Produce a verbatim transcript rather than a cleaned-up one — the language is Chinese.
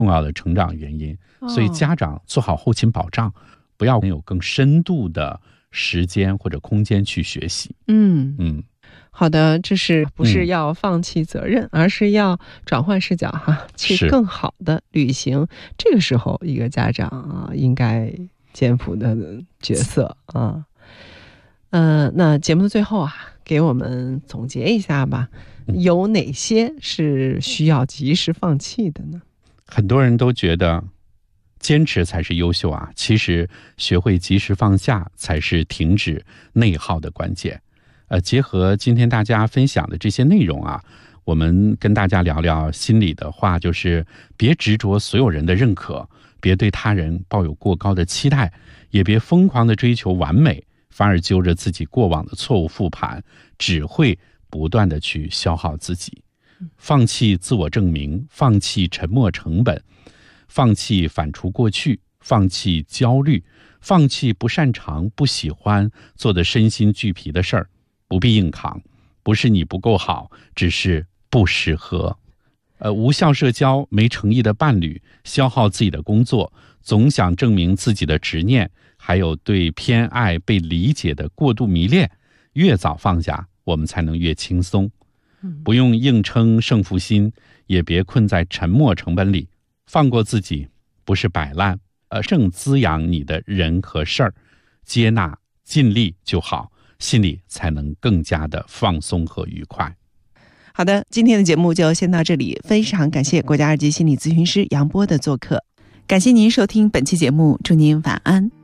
重要的成长原因。所以家长做好后勤保障，不要有更深度的时间或者空间去学习。 嗯嗯， 好的，这是不是要放弃责任，嗯、而是要转换视角哈，去更好的履行这个时候一个家长啊应该肩负的角色啊。呃，那节目的最后啊，给我们总结一下吧，有哪些是需要及时放弃的呢？ 很多人都觉得坚持才是优秀啊，其实学会及时放下才是停止内耗的关键。呃，结合今天大家分享的这些内容啊，我们跟大家聊聊心里的话，就是别执着所有人的认可，别对他人抱有过高的期待，也别疯狂的追求完美，反而揪着自己过往的错误复盘，只会不断的去消耗自己。放弃自我证明，放弃沉没成本，放弃反刍过去，放弃焦虑，放弃不擅长不喜欢做的身心俱疲的事儿，不必硬扛，不是你不够好，只是不适合。呃，无效社交，没诚意的伴侣，消耗自己的工作，总想证明自己的执念，还有对偏爱被理解的过度迷恋，越早放下，我们才能越轻松。不用硬撑胜负心，也别困在沉没成本里，放过自己，不是摆烂，而正滋养你的人和事儿，接纳尽力就好，心里才能更加的放松和愉快。 好的，今天的节目就先到这里，非常感谢国家二级心理咨询师杨波的做客。 感谢您收听本期节目，祝您晚安。